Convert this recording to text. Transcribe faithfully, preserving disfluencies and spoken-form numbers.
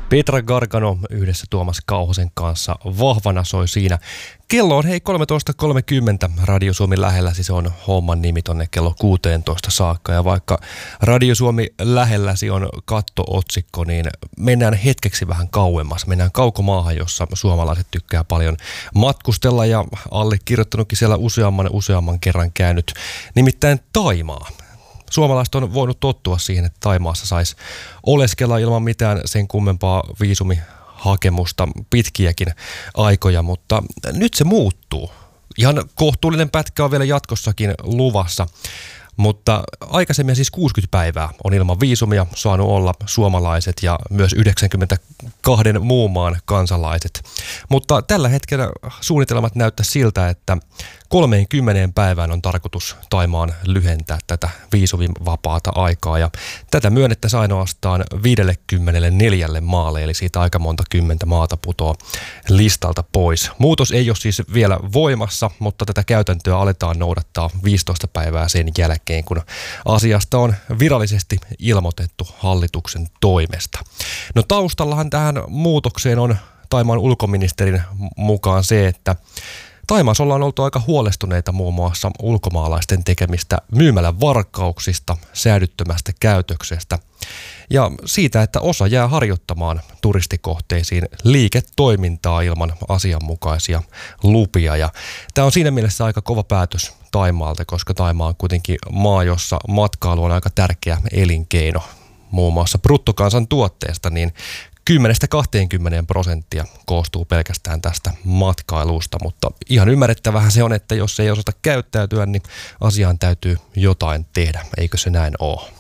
Petra Gargano yhdessä Tuomas Kauhasen kanssa vahvana soi siinä. Kello on hei kolmetoista kolmekymmentä Radio Suomi lähelläsi, se on homman nimi tonne kello kuusitoista saakka. Ja vaikka Radio Suomi lähelläsi on kattootsikko, niin mennään hetkeksi vähän kauemmas. Mennään kaukomaahan, jossa suomalaiset tykkää paljon matkustella ja allekirjoittanutkin siellä useamman useamman kerran käynyt, nimittäin Thaimaa. Suomalaiset on voinut tottua siihen, että Thaimaassa saisi oleskella ilman mitään sen kummempaa viisumihakemusta pitkiäkin aikoja, mutta nyt se muuttuu. Ihan kohtuullinen pätkä on vielä jatkossakin luvassa, mutta aikaisemmin siis kuusikymmentä päivää on ilman viisumia saanut olla suomalaiset ja myös yhdeksänkymmentäkaksi muun maan kansalaiset. Mutta tällä hetkellä suunnitelmat näyttää siltä, että kolmeenkymmeneen päivään on tarkoitus Thaimaan lyhentää tätä viisumivapaata aikaa ja tätä myönnettäisiin ainoastaan viisikymmentäneljä maalle, eli siitä aika monta kymmentä maata putoaa listalta pois. Muutos ei ole siis vielä voimassa, mutta tätä käytäntöä aletaan noudattaa viisitoista päivää sen jälkeen, kun asiasta on virallisesti ilmoitettu hallituksen toimesta. No taustallahan tähän muutokseen on Thaimaan ulkoministerin mukaan se, että Thaimaassa ollaan oltu aika huolestuneita muun muassa ulkomaalaisten tekemistä myymälävarkauksista, säädyttömästä käytöksestä ja siitä, että osa jää harjoittamaan turistikohteisiin liiketoimintaa ilman asianmukaisia lupia. Ja tämä on siinä mielessä aika kova päätös Thaimaalta, koska Thaimaa on kuitenkin maa, jossa matkailu on aika tärkeä elinkeino. Muun muassa bruttokansantuotteesta, niin kymmenestä kahteenkymmeneen prosenttia koostuu pelkästään tästä matkailusta, mutta ihan ymmärrettävähän se on, että jos ei osata käyttäytyä, niin asiaan täytyy jotain tehdä, eikö se näin ole?